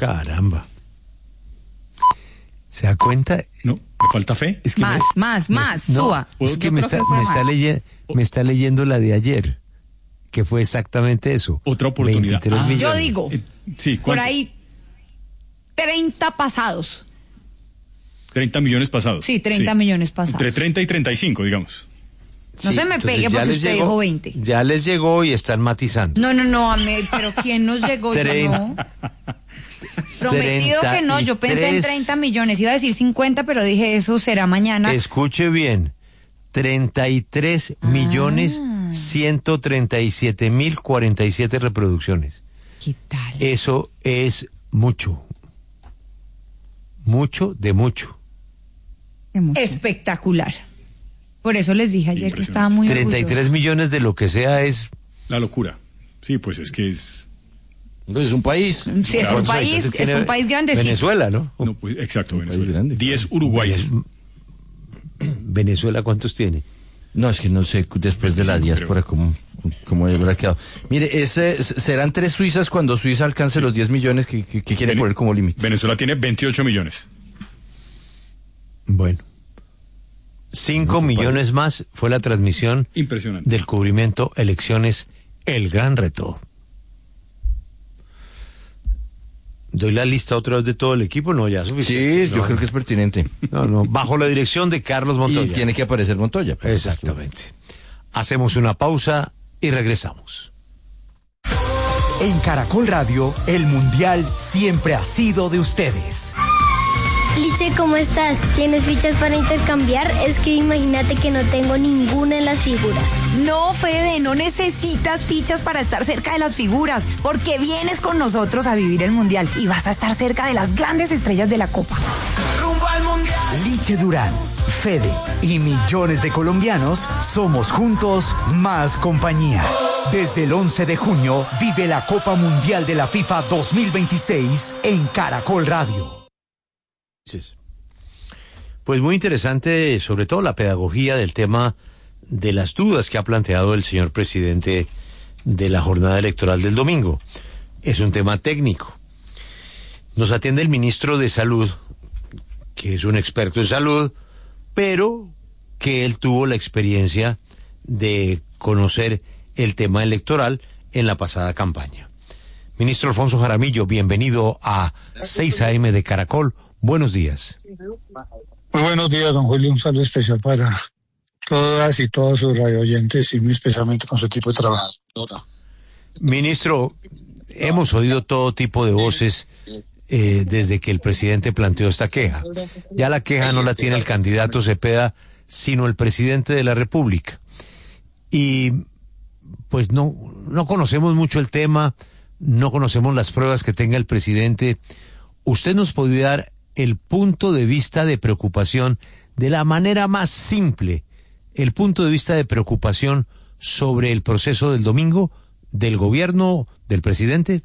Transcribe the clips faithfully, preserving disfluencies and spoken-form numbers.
Caramba. ¿Se da cuenta? No, me falta fe. Es que más, me, más, me, más, no, suba. Es que me está, me, está leyendo, me está leyendo la de ayer, que fue exactamente eso. Otra oportunidad. Ah, yo digo, eh, sí, por ahí, treinta pasados. treinta millones pasados. Sí, treinta sí. millones pasados. Entre treinta y treinta y cinco, digamos. No sí, se me pegue porque usted llegó, dijo veinte. Ya les llegó y están matizando. No, no, no, Amel, pero ¿quién nos llegó? Yo no. Prometido que no, yo pensé en treinta millones, iba a decir cincuenta, pero dije eso será mañana. Escuche bien, treinta y tres ah. millones ciento treinta y siete mil cuarenta y siete reproducciones. ¿Qué tal? Eso es mucho, mucho de mucho. Espectacular. Por eso les dije ayer que estaba muy orgulloso. treinta y tres millones de lo que sea es... La locura. Sí, pues es que es... Es un país. Sí, es un país, es un país grandecito. Venezuela, ¿no? No, pues, exacto, Venezuela. diez Uruguayes. ¿Venezuela cuántos tiene? No, es que no sé después de la diáspora cómo, cómo habrá quedado. Mire, ese, serán tres Suizas cuando Suiza alcance los diez millones que, que, que quiere Ven, poner como límite. Venezuela tiene veintiocho millones. Bueno. Cinco no millones más fue la transmisión impresionante del cubrimiento elecciones El Gran Reto. ¿Doy la lista otra vez de todo el equipo? No, ya suficiente. Sí, no, yo creo que es pertinente. No, no, bajo la dirección de Carlos Montoya. Y tiene que aparecer Montoya. Exactamente. Hacemos una pausa y regresamos. En Caracol Radio, el Mundial siempre ha sido de ustedes. Liche, ¿cómo estás? ¿Tienes fichas para intercambiar? Es que imagínate que no tengo ninguna en las figuras. No, Fede, no necesitas fichas para estar cerca de las figuras, porque vienes con nosotros a vivir el Mundial y vas a estar cerca de las grandes estrellas de la Copa. ¡Rumbo al Mundial! Liche Durán, Fede y millones de colombianos somos juntos más compañía. Desde el once de junio vive la Copa Mundial de la FIFA dos mil veintiséis en Caracol Radio. Pues muy interesante, sobre todo la pedagogía del tema de las dudas que ha planteado el señor presidente de la jornada electoral del domingo. Es un tema técnico. Nos atiende el ministro de Salud, que es un experto en salud, pero que él tuvo la experiencia de conocer el tema electoral en la pasada campaña. Ministro Alfonso Jaramillo, bienvenido a seis a eme de Caracol. Buenos días. Muy buenos días, don Julio. Un saludo especial para todas y todos sus radioyentes y muy especialmente con su equipo de trabajo. Ministro, hemos oído todo tipo de voces eh, desde que el presidente planteó esta queja. Ya la queja no la tiene el candidato Cepeda, sino el presidente de la República. Y pues no, no conocemos mucho el tema, no conocemos las pruebas que tenga el presidente. ¿Usted nos podría dar el punto de vista de preocupación de la manera más simple, el punto de vista de preocupación sobre el proceso del domingo, del gobierno, del presidente?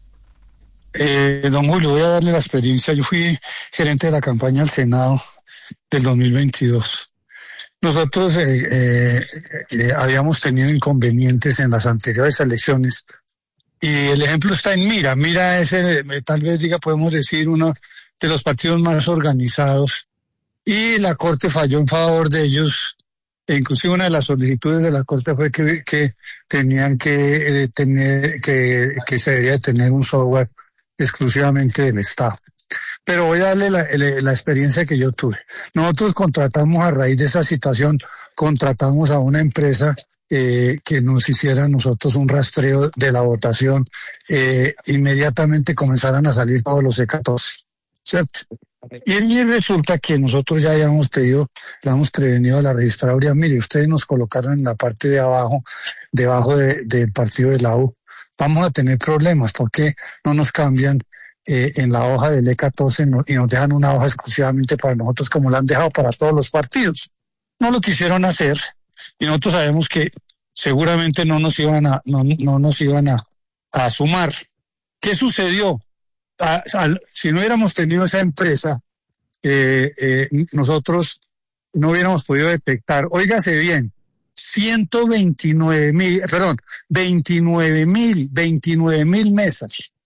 Eh, don Julio, voy a darle la experiencia. Yo fui gerente de la campaña al Senado del dos mil veintidós. Nosotros eh, eh, eh, habíamos tenido inconvenientes en las anteriores elecciones y el ejemplo está en Mira. Mira es, el, tal vez diga, podemos decir, uno de los partidos más organizados, y la Corte falló en favor de ellos, e inclusive una de las solicitudes de la Corte fue que, que tenían que eh, tener, que, que se debía tener un software exclusivamente del Estado. Pero voy a darle la, la, la experiencia que yo tuve. Nosotros contratamos, a raíz de esa situación, contratamos a una empresa eh, que nos hiciera a nosotros un rastreo de la votación. Eh, inmediatamente comenzaran a salir todos los C catorce. ¿Cierto? Y resulta que nosotros ya habíamos pedido, le hemos prevenido a la registraduría, mire, ustedes nos colocaron en la parte de abajo, debajo de, del partido de la U, vamos a tener problemas porque no nos cambian eh, en la hoja del E catorce no, y nos dejan una hoja exclusivamente para nosotros como la han dejado para todos los partidos. No lo quisieron hacer y nosotros sabemos que seguramente no nos iban a, no, no nos iban a, a sumar. ¿Qué sucedió? A, a, si no hubiéramos tenido esa empresa, eh, eh, nosotros no hubiéramos podido detectar, óigase bien, ciento veintinueve mil, perdón, veintinueve mil, veintinueve mil mesas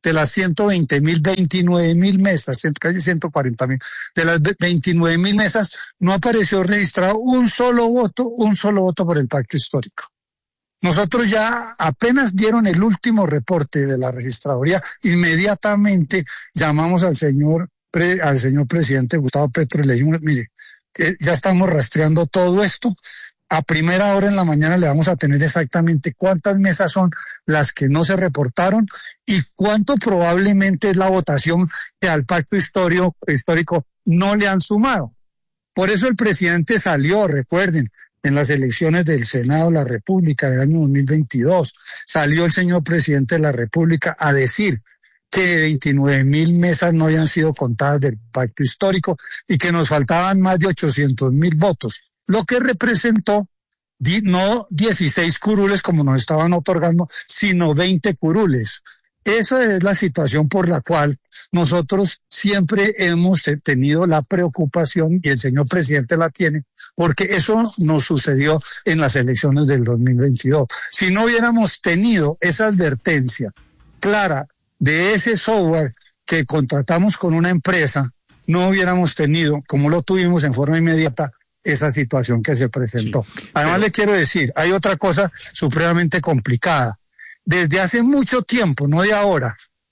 de las ciento veinte mil, veintinueve mil mesas, casi ciento cuarenta mil, de las veintinueve mil mesas no apareció registrado un solo voto, un solo voto por el pacto histórico. Nosotros ya apenas dieron el último reporte de la registraduría, inmediatamente llamamos al señor, pre, al señor presidente Gustavo Petro y le dijimos, mire, que ya estamos rastreando todo esto. A primera hora en la mañana le vamos a tener exactamente cuántas mesas son las que no se reportaron y cuánto probablemente es la votación que al pacto histórico, histórico no le han sumado. Por eso el presidente salió, recuerden, en las elecciones del Senado de la República del año dos mil veintidós, salió el señor presidente de la República a decir que veintinueve mil mesas no habían sido contadas del pacto histórico y que nos faltaban más de ochocientos mil votos, lo que representó no dieciséis curules como nos estaban otorgando, sino veinte curules. Esa es la situación por la cual nosotros siempre hemos tenido la preocupación, y el señor presidente la tiene, porque eso nos sucedió en las elecciones del dos mil veintidós. Si no hubiéramos tenido esa advertencia clara de ese software que contratamos con una empresa, no hubiéramos tenido, como lo tuvimos en forma inmediata, esa situación que se presentó. Sí, Además pero... le quiero decir, hay otra cosa supremamente complicada. Desde hace mucho tiempo, no de ahora,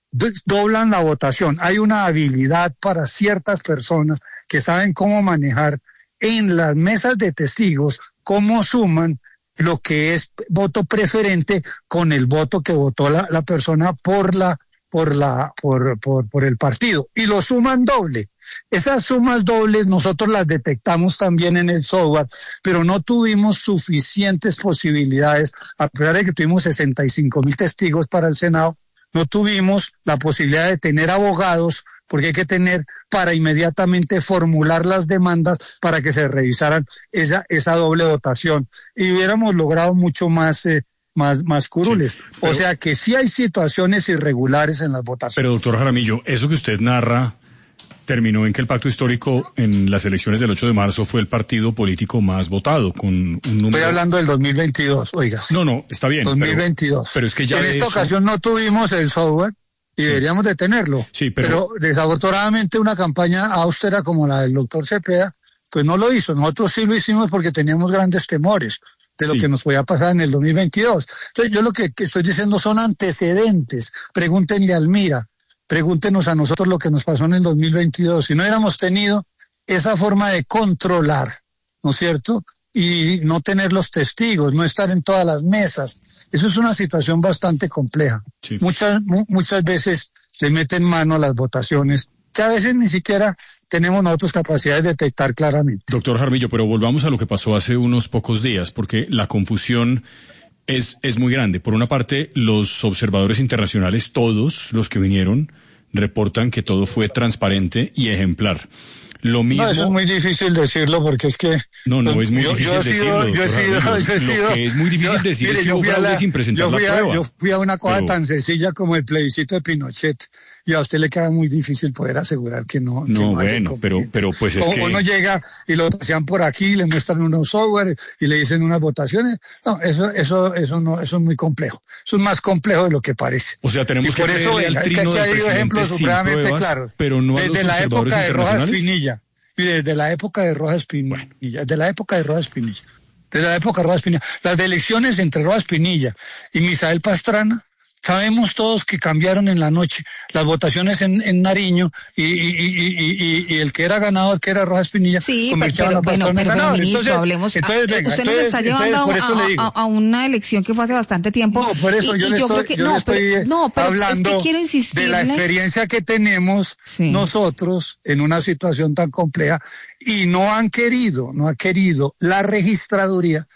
doblan la votación. Hay una habilidad para ciertas personas que saben cómo manejar en las mesas de testigos, cómo suman lo que es voto preferente con el voto que votó la, la persona por la por la por, por por el partido y lo suman doble. Esas sumas dobles nosotros las detectamos también en el software, pero no tuvimos suficientes posibilidades, a pesar de que tuvimos sesenta y cinco mil testigos para el Senado, no tuvimos la posibilidad de tener abogados, porque hay que tener para inmediatamente formular las demandas para que se revisaran esa esa doble votación y hubiéramos logrado mucho más eh, más más curules. Sí, pero, o sea que sí hay situaciones irregulares en las votaciones. Pero doctor Jaramillo, eso que usted narra terminó en que el pacto histórico en las elecciones del ocho de marzo fue el partido político más votado, con un número... Estoy hablando del dos mil veintidós, oigas. No, no, está bien. dos mil veintidós. Pero, pero es que ya en esta eso... ocasión no tuvimos el software y sí. deberíamos de tenerlo. Sí, pero... pero desafortunadamente una campaña austera como la del doctor Cepeda, pues no lo hizo. Nosotros sí lo hicimos porque teníamos grandes temores de lo sí. que nos podía pasar en el dos mil veintidós. Entonces yo lo que, que estoy diciendo son antecedentes. Pregúntenle a Almira, pregúntenos a nosotros lo que nos pasó en el dos mil veintidós. Si no hubiéramos tenido esa forma de controlar, ¿no es cierto? Y no tener los testigos, no estar en todas las mesas. Eso es una situación bastante compleja. Sí. Muchas, mu- muchas veces le meten mano a las votaciones, que a veces ni siquiera tenemos nosotros capacidad de detectar claramente. Doctor Jaramillo, pero volvamos a lo que pasó hace unos pocos días, porque la confusión es, es muy grande. Por una parte, los observadores internacionales, todos los que vinieron, reportan que todo fue transparente y ejemplar. Lo mismo... No, eso es muy difícil decirlo porque es que... No, no es muy yo, difícil yo decirlo, sido, yo he sido, yo he sido, Lo que es muy difícil yo, decir mire, es que hubo fraude sin presentar la a, prueba. Yo fui a una cosa pero... tan sencilla como el plebiscito de Pinochet y a usted le queda muy difícil poder asegurar que no... No, que no bueno, pero, pero pues es o, que... Uno llega y lo pasean por aquí, le muestran unos software y le dicen unas votaciones. No, eso eso eso no eso es muy complejo. Eso es más complejo de lo que parece. O sea, tenemos y por que eso, creerle al es que trino aquí del hay presidente ejemplos sin supremamente pruebas, claros. pero no a Desde los la observadores época de Rojas internacionales. Pinilla. Mire, desde la época de Rojas Pinilla, bueno. desde la época de Rojas Pinilla, desde la época de Rojas Pinilla, las elecciones entre Rojas Pinilla y Misael Pastrana, sabemos todos que cambiaron en la noche las votaciones en, en Nariño y, y, y, y, y el que era ganador, que era Rojas Pinilla, sí, convirtieron a Pastrana bueno, pero, en ganador. Ministro, entonces, hablemos, entonces, venga, usted entonces, nos está llevando a, a, a una elección que fue hace bastante tiempo. No, por eso y, yo, y le yo estoy, que, yo no, le estoy pero, no, pero hablando es que quiero de la experiencia que tenemos sí. nosotros en una situación tan compleja y no han querido, no ha querido la registraduría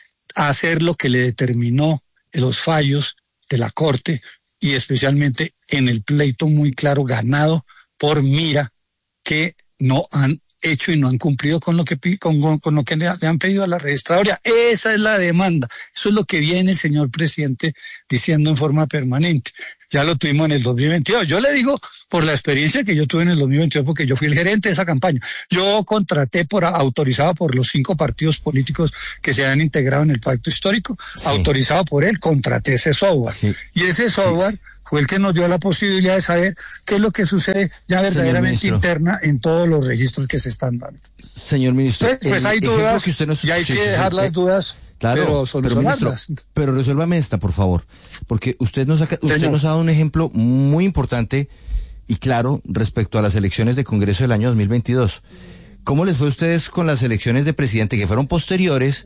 hacer lo que le determinó los fallos de la Corte y especialmente en el pleito muy claro ganado por Mira, que no han hecho y no han cumplido con lo que con, con lo que le han pedido a la registraduría. Esa es la demanda. Eso es lo que viene el señor presidente diciendo en forma permanente. Ya lo tuvimos en el dos mil veintidós. Yo le digo por la experiencia que yo tuve en el dos mil veintidós, porque yo fui el gerente de esa campaña. Yo contraté por autorizado por los cinco partidos políticos que se han integrado en el pacto histórico, sí. autorizado por él, contraté ese software. Sí. Y ese software sí. fue el que nos dio la posibilidad de saber qué es lo que sucede ya verdaderamente interna en todos los registros que se están dando. Señor ministro, Entonces, pues hay dudas, que usted nos... y hay sí, que dejar sí, las dudas, claro, pero solucionarlas. Pero, pero resuélvame esta, por favor, porque usted nos, ha, usted nos ha dado un ejemplo muy importante y claro respecto a las elecciones de Congreso del año dos mil veintidós. ¿Cómo les fue a ustedes con las elecciones de presidente que fueron posteriores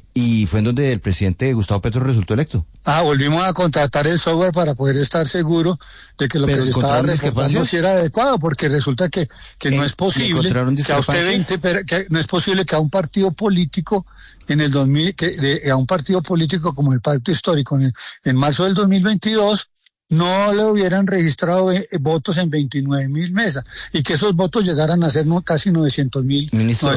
y fue en donde el presidente Gustavo Petro resultó electo? Ah, volvimos a contratar el software para poder estar seguro de que lo que se estaba reportando sí era adecuado, porque resulta que, que no es posible que a usted veinte, que no es posible que a un partido político en el dos mil, que de, a un partido político como el Pacto Histórico en, en marzo del dos mil veintidós no le hubieran registrado eh, votos en veintinueve mil mesas y que esos votos llegaran a ser no, casi novecientos mil votos.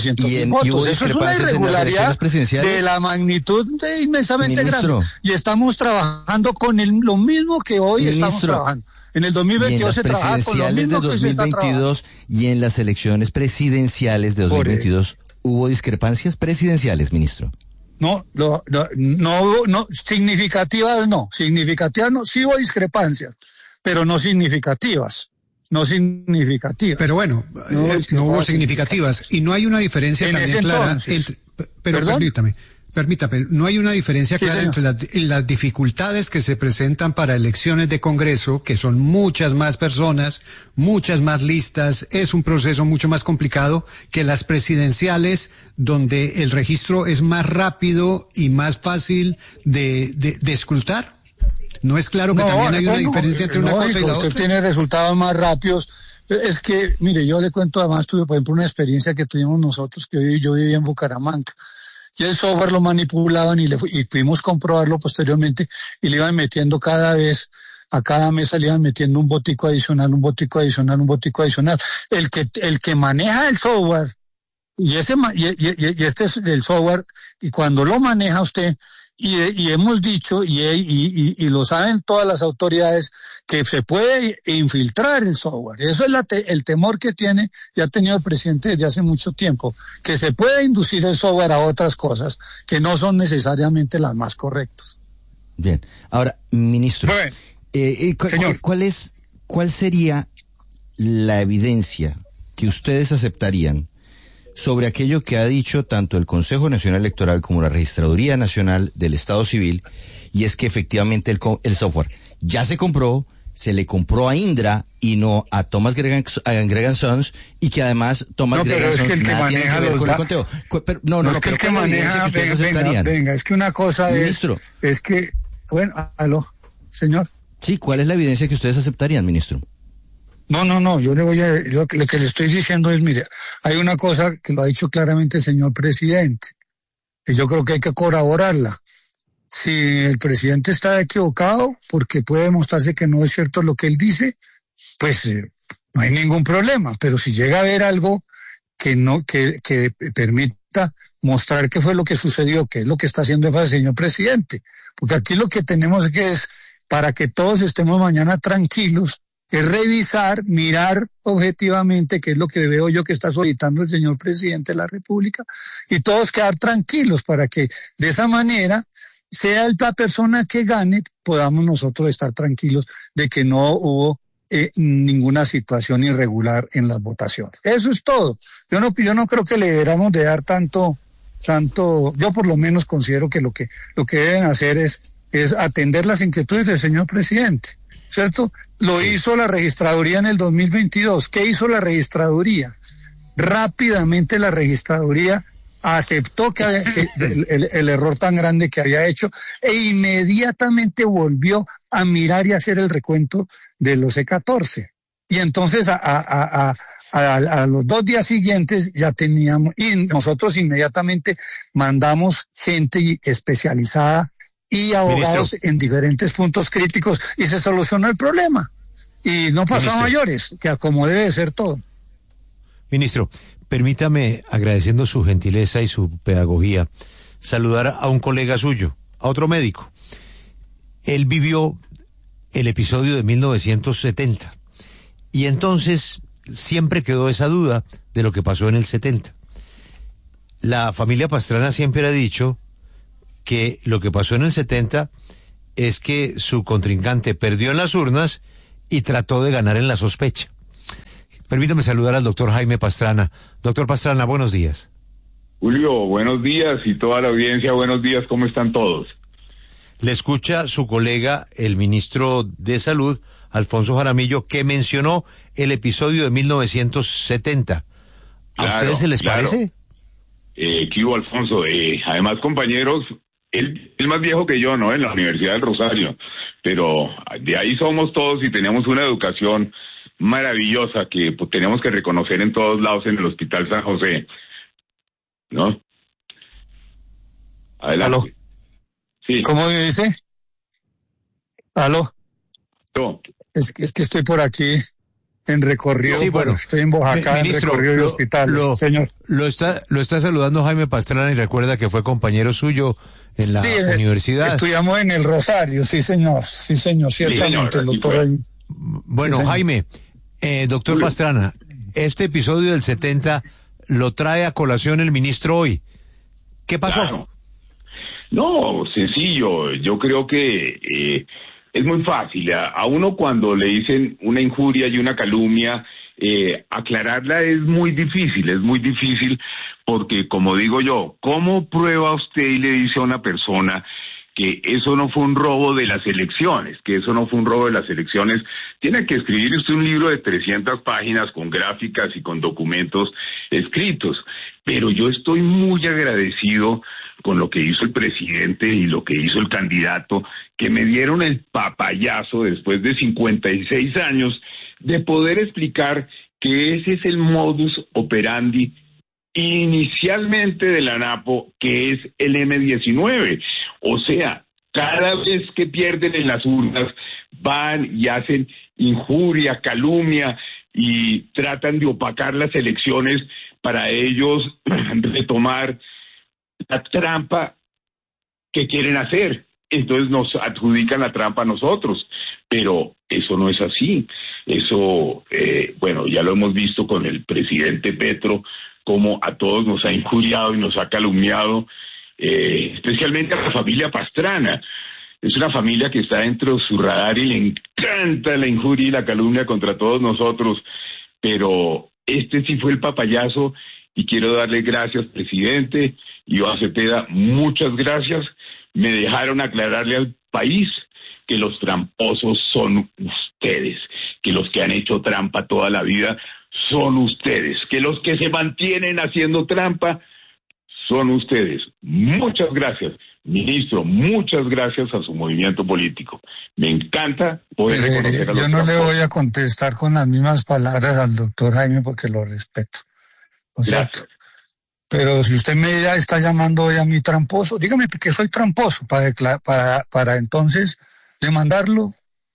Eso es una irregularidad de la magnitud de inmensamente Ministro, grande. Y estamos trabajando con el, lo mismo que hoy Ministro, estamos trabajando. En el dos mil veintidós se trabaja con lo mismo de dos mil veintidós y en las elecciones presidenciales de dos mil veintidós hubo discrepancias presidenciales, ministro. No, no, no, no, no, significativas no, significativas no, sí hubo discrepancias, pero no significativas, no significativas. Pero bueno, no, eh, no hubo significativas, y no hay una diferencia también clara entre, pero ¿Perdón? permítame, permítame, no hay una diferencia sí, clara señor. entre las, las dificultades que se presentan para elecciones de Congreso, que son muchas más personas, muchas más listas, es un proceso mucho más complicado que las presidenciales, donde el registro es más rápido y más fácil de, de, de escrutar. ¿No es claro que no, también hay una no, diferencia entre no, una cosa y la usted otra? Tiene resultados más rápidos. Es que, mire, yo le cuento, además tuve, por ejemplo, una experiencia que tuvimos nosotros, que yo vivía en Bucaramanga. Y el software lo manipulaban y, le, y fuimos a comprobarlo posteriormente y le iban metiendo cada vez, a cada mesa le iban metiendo un botico adicional, un botico adicional, un botico adicional. El que, el que maneja el software, y ese y, y, y este es el software, y cuando lo maneja usted, y, y hemos dicho, y, y, y, y lo saben todas las autoridades, que se puede infiltrar el software. Eso es la te, el temor que tiene y ha tenido el presidente desde hace mucho tiempo, que se puede inducir el software a otras cosas que no son necesariamente las más correctas. Bien, ahora, ministro, bueno, eh, eh, cu señor. ¿cuál es, cuál sería la evidencia que ustedes aceptarían sobre aquello que ha dicho tanto el Consejo Nacional Electoral como la Registraduría Nacional del Estado Civil, y es que efectivamente el, el software ya se compró, se le compró a Indra y no a Thomas Gregan, a Gregan Sons, y que además Thomas no, Gregan Sons es que el que nada maneja tiene que ver con el conteo. Pero, no, no, no, es que el que maneja, que venga, venga, venga, es que una cosa ministro. es, es que, bueno, aló, señor. Sí, ¿cuál es la evidencia que ustedes aceptarían, ministro? No, no, no, yo le voy a, lo que, lo que le estoy diciendo es, mire, hay una cosa que lo ha dicho claramente el señor presidente, y yo creo que hay que corroborarla. Si el presidente está equivocado, porque puede demostrarse que no es cierto lo que él dice, pues eh, no hay ningún problema, pero si llega a haber algo que no, que, que permita mostrar qué fue lo que sucedió, qué es lo que está haciendo el señor presidente, porque aquí lo que tenemos que es, para que todos estemos mañana tranquilos, es revisar, mirar objetivamente qué es lo que veo yo que está solicitando el señor presidente de la República y todos quedar tranquilos para que de esa manera, sea la persona que gane, podamos nosotros estar tranquilos de que no hubo eh, ninguna situación irregular en las votaciones. Eso es todo. Yo no, yo no creo que le deberíamos de dar tanto, tanto, yo por lo menos considero que lo que, lo que deben hacer es, es atender las inquietudes del señor presidente. ¿Cierto? Lo sí. hizo la registraduría en el dos mil veintidós. ¿Qué hizo la registraduría? Rápidamente la registraduría aceptó que, había, que el, el, el error tan grande que había hecho e inmediatamente volvió a mirar y hacer el recuento de los E catorce. Y entonces a, a, a, a, a los dos días siguientes ya teníamos, y nosotros inmediatamente mandamos gente especializada y abogados Ministro. en diferentes puntos críticos y se solucionó el problema y no pasó Ministro. a mayores, que como debe ser todo. Ministro, permítame, agradeciendo su gentileza y su pedagogía, saludar a un colega suyo, a otro médico. Él vivió el episodio de mil novecientos setenta y entonces siempre quedó esa duda de lo que pasó en el setenta. La familia Pastrana siempre ha dicho que lo que pasó en el setenta es que su contrincante perdió en las urnas y trató de ganar en la sospecha. Permítame saludar al doctor Jaime Pastrana. Doctor Pastrana, buenos días. Julio, buenos días, y toda la audiencia, buenos días, ¿cómo están todos? Le escucha su colega, el ministro de Salud, Alfonso Jaramillo, que mencionó el episodio de mil novecientos setenta. ¿A claro, ustedes se les claro. parece? Eh, ¿qué hubo, Alfonso? Eh, además, compañeros, él es más viejo que yo, ¿no? En la Universidad del Rosario, pero de ahí somos todos y tenemos una educación maravillosa que pues, tenemos que reconocer en todos lados en el Hospital San José, ¿no? Adelante. ¿Aló? Sí. ¿Cómo dice? ¿Aló? No. Es, es que estoy por aquí en recorrido. Sí, bueno, estoy en Boyacá, ministro, en recorrido de lo, hospital. Lo, señor. Lo está, lo está saludando Jaime Pastrana, y recuerda que fue compañero suyo en la sí, universidad. Estudiamos en el Rosario, sí señor, sí señor, ciertamente. Sí, señor, doctor. Bueno, sí, Jaime, eh, doctor Julio. Pastrana, este episodio del setenta lo trae a colación el ministro hoy. ¿Qué pasó? Claro. No, sencillo, yo creo que eh, es muy fácil. A, a uno cuando le dicen una injuria y una calumnia, eh, aclararla es muy difícil, es muy difícil porque, como digo yo, ¿cómo prueba usted y le dice a una persona que eso no fue un robo de las elecciones, que eso no fue un robo de las elecciones? Tiene que escribir usted un libro de trescientas páginas con gráficas y con documentos escritos. Pero yo estoy muy agradecido con lo que hizo el presidente y lo que hizo el candidato, que me dieron el papayazo después de cincuenta y seis años de poder explicar que ese es el modus operandi inicialmente de la ANAPO, que es el eme diecinueve. O sea, cada vez que pierden en las urnas, van y hacen injuria, calumnia y tratan de opacar las elecciones para ellos retomar la trampa que quieren hacer. Entonces nos adjudican la trampa a nosotros, pero eso no es así. Eso, eh, bueno, ya lo hemos visto con el presidente Petro, como a todos nos ha injuriado y nos ha calumniado, eh, especialmente a la familia Pastrana. Es una familia que está dentro de su radar y le encanta la injuria y la calumnia contra todos nosotros, pero este sí fue el papayazo y quiero darle gracias, presidente, y Iván Cepeda, muchas gracias. Me dejaron aclararle al país que los tramposos son ustedes, que los que han hecho trampa toda la vida son ustedes, que los que se mantienen haciendo trampa son ustedes. Muchas gracias, ministro, muchas gracias a su movimiento político. Me encanta poder Pero, reconocer a los yo no tramposos. le voy a contestar con las mismas palabras al doctor Jaime porque lo respeto. ¿No es cierto? Pero si usted me está llamando hoy a mí tramposo, dígame que soy tramposo para, para, para entonces demandarlo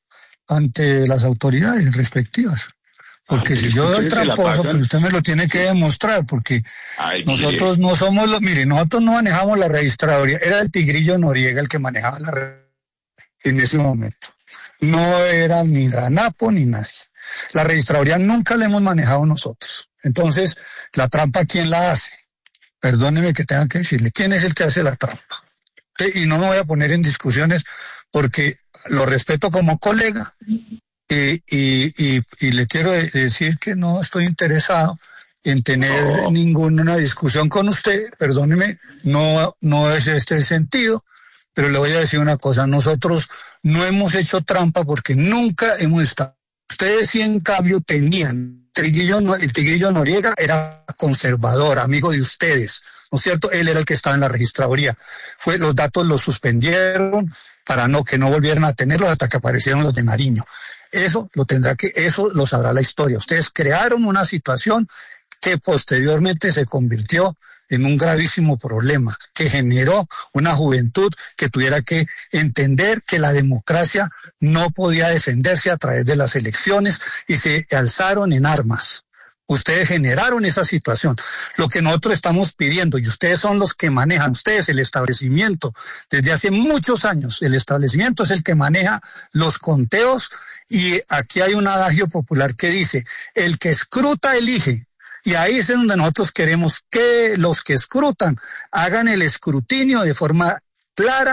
ante las autoridades respectivas. Porque ah, si yo soy tramposo, pues usted me lo tiene que demostrar, porque Ay, nosotros mire. no somos los... Mire, nosotros no manejamos la registraduría. Era el Tigrillo Noriega el que manejaba la registraduría en ese momento. No era ni la ANAPO ni nadie. La registraduría nunca la hemos manejado nosotros. Entonces, la trampa, ¿quién la hace? Perdóneme que tenga que decirle, ¿quién es el que hace la trampa? Y no me voy a poner en discusiones porque lo respeto como colega y, y, y, y le quiero decir que no estoy interesado en tener oh. ninguna discusión con usted, perdóneme, no, no es este el sentido, pero le voy a decir una cosa, nosotros no hemos hecho trampa porque nunca hemos estado. Ustedes sí en cambio tenían. Tigrillo, el Tigrillo Noriega era conservador, amigo de ustedes, ¿no es cierto? Él era el que estaba en la registraduría. Fue, los datos los suspendieron para no que no volvieran a tenerlos hasta que aparecieron los de Nariño. Eso lo tendrá que, eso lo sabrá la historia. Ustedes crearon una situación que posteriormente se convirtió en un gravísimo problema, que generó una juventud que tuviera que entender que la democracia no podía defenderse a través de las elecciones y se alzaron en armas. Ustedes generaron esa situación. Lo que nosotros estamos pidiendo, y ustedes son los que manejan, ustedes el establecimiento, desde hace muchos años, el establecimiento es el que maneja los conteos, y aquí hay un adagio popular que dice, el que escruta elige. Y ahí es donde nosotros queremos que los que escrutan hagan el escrutinio de forma clara,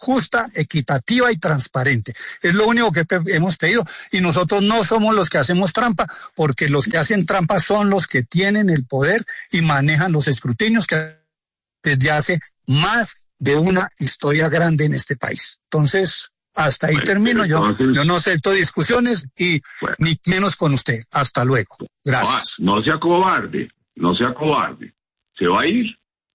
justa, equitativa y transparente. Es lo único que hemos pedido, y nosotros no somos los que hacemos trampa, porque los que hacen trampa son los que tienen el poder y manejan los escrutinios que desde hace más de una historia grande en este país. Entonces, hasta ahí bueno, termino. Yo, entonces, yo no acepto discusiones y bueno, ni menos con usted. Hasta luego. Gracias. No, no sea cobarde, no sea cobarde. ¿Se va a ir?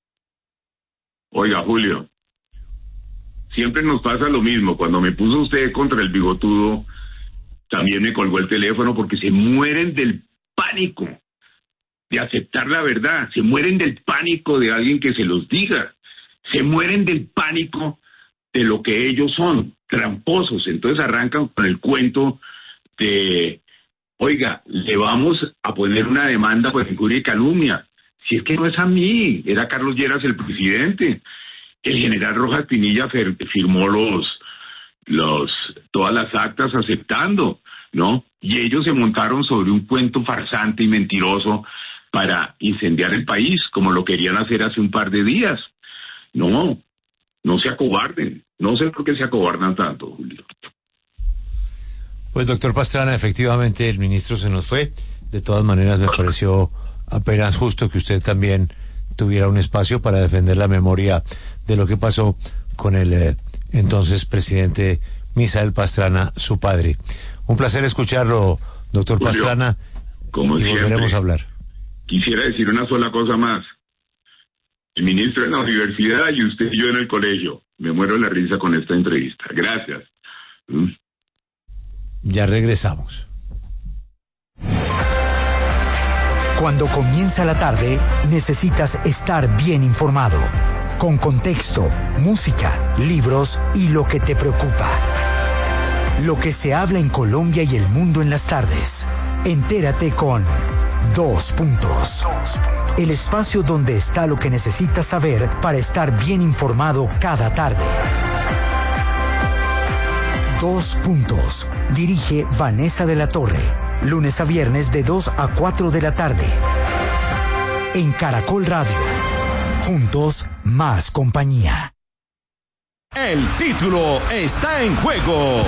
Oiga, Julio, siempre nos pasa lo mismo. Cuando me puso usted contra el bigotudo, también me colgó el teléfono porque se mueren del pánico de aceptar la verdad. Se mueren del pánico de alguien que se los diga. Se mueren del pánico de lo que ellos son, tramposos. Entonces arrancan con el cuento de, oiga, le vamos a poner una demanda por injuria y calumnia. Si es que no es a mí, era Carlos Lleras el presidente. El general Rojas Pinilla firmó los, los, todas las actas aceptando, ¿no? Y ellos se montaron sobre un cuento farsante y mentiroso para incendiar el país, como lo querían hacer hace un par de días. No, no se acobarden. No sé por qué se acobardan tanto, Julio. Pues, doctor Pastrana, efectivamente el ministro se nos fue. De todas maneras, me pareció apenas justo que usted también tuviera un espacio para defender la memoria de lo que pasó con el eh, entonces presidente Misael Pastrana, su padre. Un placer escucharlo, doctor Julio, Pastrana, como y siempre, volveremos a hablar. Quisiera decir una sola cosa más. El ministro en la universidad y usted y yo en el colegio. Me muero de la risa con esta entrevista. Gracias. ¿Mm? Ya regresamos. Cuando comienza la tarde, necesitas estar bien informado. Con contexto, música, libros y lo que te preocupa. Lo que se habla en Colombia y el mundo en las tardes. Entérate con Dos Puntos. El espacio donde está lo que necesitas saber para estar bien informado cada tarde. Dos Puntos. Dirige Vanessa de la Torre. Lunes a viernes de dos a cuatro de la tarde. En Caracol Radio. Juntos, más compañía. El título está en juego.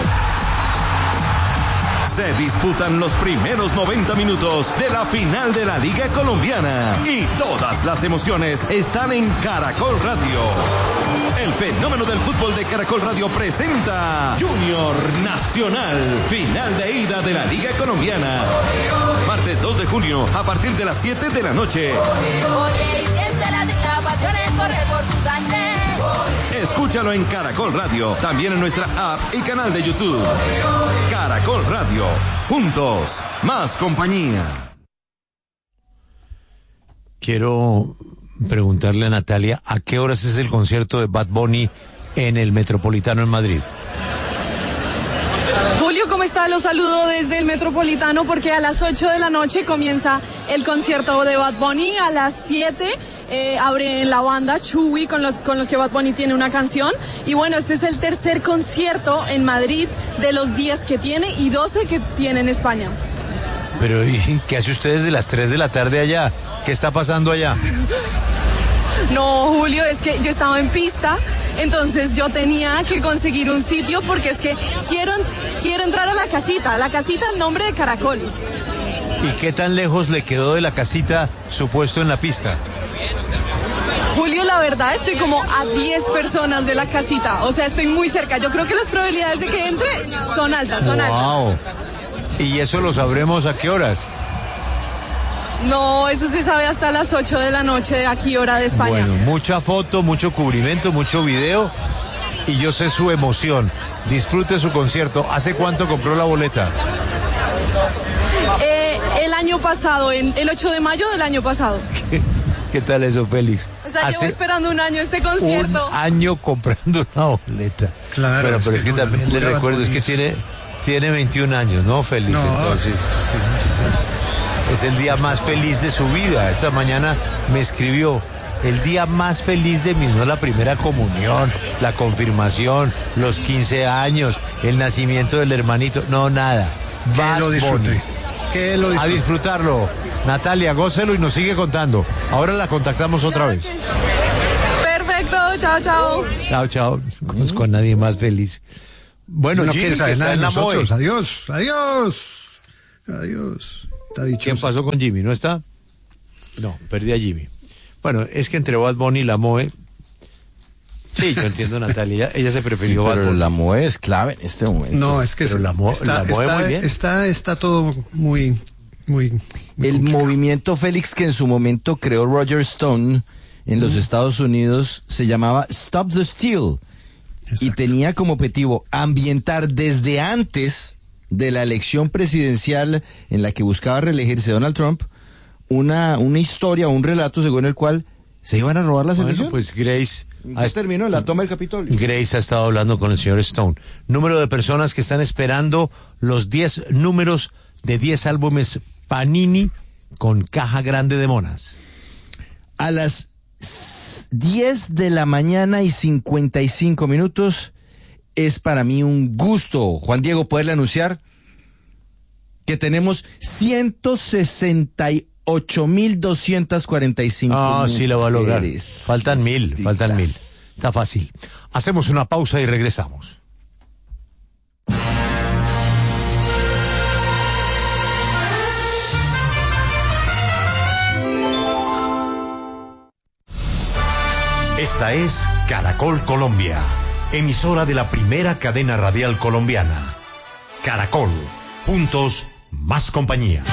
Se disputan los primeros noventa minutos de la final de la Liga Colombiana y todas las emociones están en Caracol Radio. El fenómeno del fútbol de Caracol Radio presenta Junior Nacional, final de ida de la Liga Colombiana. Martes dos de junio a partir de las siete de la noche. Escúchalo en Caracol Radio, también en nuestra app y canal de YouTube. Caracol Radio, juntos, más compañía. Quiero preguntarle a Natalia, ¿a qué horas es el concierto de Bad Bunny en el Metropolitano en Madrid? Julio, ¿cómo está? Los saludo desde el Metropolitano porque a las ocho de la noche comienza el concierto de Bad Bunny. A las siete eh, abre la banda Chewy con los, con los que Bad Bunny tiene una canción. Y bueno, este es el tercer concierto en Madrid de los diez que tiene y doce que tiene en España. Pero, ¿y qué hace usted desde las tres de la tarde allá? ¿Qué está pasando allá? No, Julio, es que yo estaba en pista, entonces yo tenía que conseguir un sitio porque es que quiero, quiero entrar a la casita, la casita en nombre de Caracol. ¿Y qué tan lejos le quedó de la casita su puesto en la pista? Julio, la verdad estoy como a diez personas de la casita, o sea, estoy muy cerca. Yo creo que las probabilidades de que entre son altas, son wow. altas. ¿Y eso lo sabremos a qué horas? No, eso se sabe hasta las ocho de la noche de aquí, hora de España. Bueno, mucha foto, mucho cubrimiento, mucho video y yo sé su emoción. Disfrute su concierto. ¿Hace cuánto compró la boleta? Eh, el año pasado, en el ocho de mayo del año pasado. ¿Qué, qué tal eso, Félix? O sea, llevo esperando un año este concierto. Un año comprando una boleta. Claro. Bueno, pero es que, es que también le recuerdo, es que tiene, tiene veintiún años, ¿no, Félix? No, entonces... Sí. Es el día más feliz de su vida. Esta mañana me escribió, el día más feliz de mí, no la primera comunión, la confirmación, los quince años, el nacimiento del hermanito, no, nada. Que lo disfrute. Que lo disfrute. A disfrutarlo. Natalia, gócelo y nos sigue contando. Ahora la contactamos otra vez. Perfecto. chao, chao, chao. Chao, chao. No es con nadie más feliz. Bueno, no Jimmy, quiere saber que nada de está en la nosotros. Moe. Adiós, adiós, adiós. Está dichoso. ¿Qué pasó con Jimmy? ¿No está? No, perdí a Jimmy. Bueno, es que entre Bad Bunny y la Moe... Sí, yo entiendo, Natalia. Ella, ella se prefirió sí, Bad pero Bunny. la Moe es clave en este momento. No, es que pero la Moe, está, la Moe está, muy bien. Está, está todo muy... muy, muy el complicado. movimiento, Félix, que en su momento creó Roger Stone en los Estados Unidos, se llamaba Stop the Steal. Exacto. Y tenía como objetivo ambientar desde antes de la elección presidencial en la que buscaba reelegirse Donald Trump, una, una historia, un relato según el cual se iban a robar las bueno, elecciones. Pues Grace... ¿Qué terminó? La toma del Capitolio. Grace ha estado hablando con el señor Stone. Número de personas que están esperando los diez números de diez álbumes Panini con caja grande de monas. A las diez de la mañana y cincuenta y cinco minutos es para mí un gusto, Juan Diego, poderle anunciar que tenemos ciento sesenta y ocho mil doscientas cuarenta y cinco. Ah, sí lo va a lograr. Faltan mil, faltan mil. Está fácil. Hacemos una pausa y regresamos. Esta es Caracol Colombia, emisora de la primera cadena radial colombiana. Caracol, juntos, más compañía.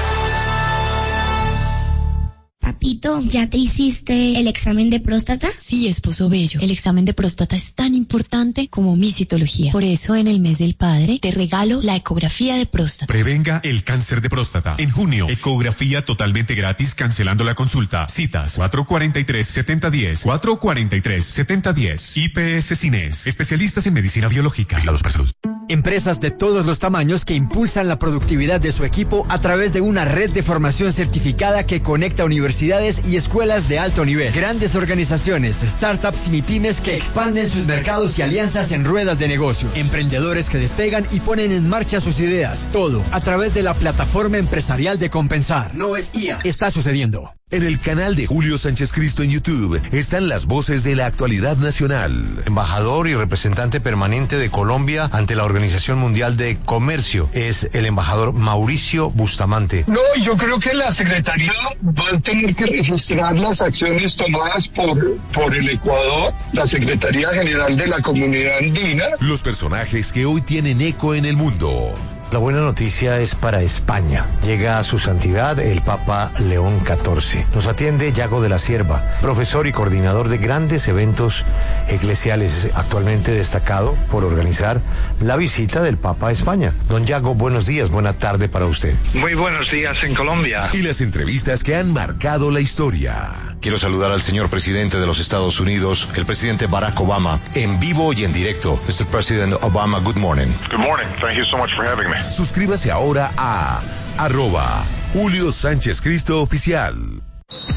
Papito, ¿ya te hiciste el examen de próstata? Sí, esposo bello. El examen de próstata es tan importante como mi citología. Por eso, en el mes del padre, te regalo la ecografía de próstata. Prevenga el cáncer de próstata. En junio, ecografía totalmente gratis, cancelando la consulta. Citas cuatro cuatro tres, siete cero uno cero, cuatro cuatro tres, siete cero uno cero. I P S Cines, especialistas en medicina biológica. Vigilados por salud. Empresas de todos los tamaños que impulsan la productividad de su equipo a través de una red de formación certificada que conecta universidades y escuelas de alto nivel. Grandes organizaciones, startups y MIPYMES que expanden sus mercados y alianzas en ruedas de negocios. Emprendedores que despegan y ponen en marcha sus ideas. Todo a través de la plataforma empresarial de Compensar. No es I A. Está sucediendo. En el canal de Julio Sánchez Cristo en YouTube están las voces de la actualidad nacional. Embajador y representante permanente de Colombia ante la Organización Mundial de Comercio es el embajador Mauricio Bustamante. No, yo creo que la Secretaría va a tener que registrar las acciones tomadas por, por el Ecuador, la Secretaría General de la Comunidad Andina. Los personajes que hoy tienen eco en el mundo. La buena noticia es para España. Llega a su santidad el Papa León catorce. Nos atiende Yago de la Sierva, profesor y coordinador de grandes eventos eclesiales, actualmente destacado por organizar la visita del Papa a España. Don Yago, buenos días, buena tarde para usted. Muy buenos días en Colombia. Y las entrevistas que han marcado la historia. Quiero saludar al señor presidente de los Estados Unidos, el presidente Barack Obama, en vivo y en directo. mister President Obama, good morning. Good morning. Thank you so much for having me. Suscríbase ahora a arroba Julio Sánchez Cristo Oficial.